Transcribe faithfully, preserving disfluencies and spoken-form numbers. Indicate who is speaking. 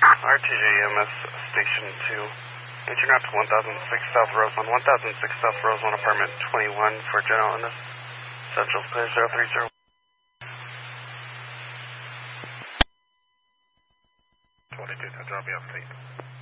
Speaker 1: R T J E M S Station two. Entering out to one thousand six South Roseland. one thousand six South Roseland, apartment twenty-one for general illness. Central clear zero three zero. twenty-two, I'll drop you off, please.